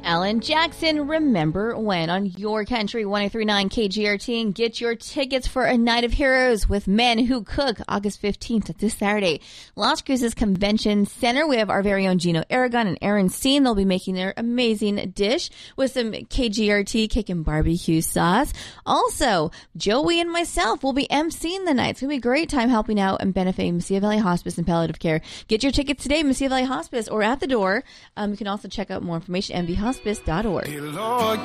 Alan Jackson, Remember When on your country 1039 KGRT, and get your tickets for A Night of Heroes with Men Who Cook August 15th this Saturday. Las Cruces Convention Center. We have our very own Gino Aragon and Aaron Steen. They'll be making their amazing dish with some KGRT cake and barbecue sauce. Also, Joey and myself will be emceeing the night. It's going to be a great time helping out and benefiting Mesilla Valley Hospice and Palliative Care. Get your tickets today, Mesilla Valley Hospice, or at the door. You can also check out more information at mvhospice.org. Dear Lord,